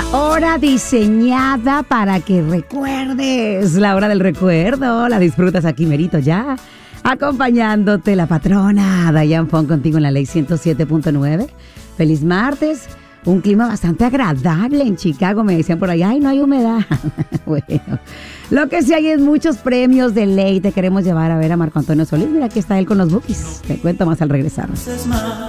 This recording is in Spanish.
Hora diseñada para que recuerdes. La hora del recuerdo. La disfrutas aquí, merito, ya. Acompañándote la patrona Dayan Fon contigo en la Ley 107.9. Feliz martes. Un clima bastante agradable en Chicago. Me decían por ahí, ay, no hay humedad. Bueno, lo que sí hay es muchos premios de ley. Te queremos llevar a ver a Marco Antonio Solís. Mira, aquí está él con los bookies. Te cuento más al regresar.